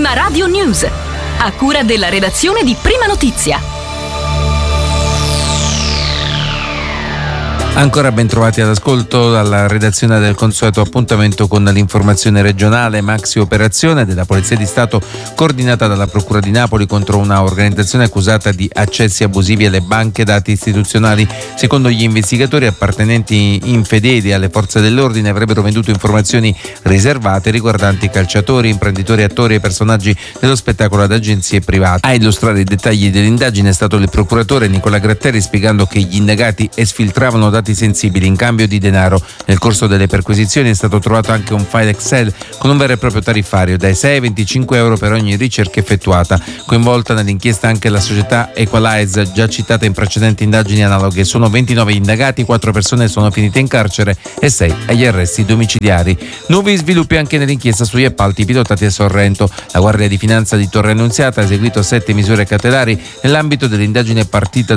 Prima Radio News, a cura della redazione di Prima Notizia. Ancora ben trovati all'ascolto dalla redazione del consueto appuntamento con l'informazione regionale. Maxi operazione della Polizia di Stato coordinata dalla Procura di Napoli contro una organizzazione accusata di accessi abusivi alle banche dati istituzionali. Secondo gli investigatori, appartenenti infedeli alle forze dell'ordine avrebbero venduto informazioni riservate riguardanti calciatori, imprenditori, attori e personaggi dello spettacolo ad agenzie private. A illustrare i dettagli dell'indagine è stato il procuratore Nicola Gratteri, spiegando che gli indagati esfiltravano dati sensibili in cambio di denaro. Nel corso delle perquisizioni è stato trovato anche un file Excel con un vero e proprio tariffario dai 6 ai 25 euro per ogni ricerca effettuata. Coinvolta nell'inchiesta anche la società Equalize, già citata in precedenti indagini analoghe. Sono 29 indagati, 4 persone sono finite in carcere e 6 agli arresti domiciliari. Nuovi sviluppi anche nell'inchiesta sugli appalti pilotati a Sorrento. La Guardia di Finanza di Torre Annunziata ha eseguito 7 misure cautelari nell'ambito dell'indagine partita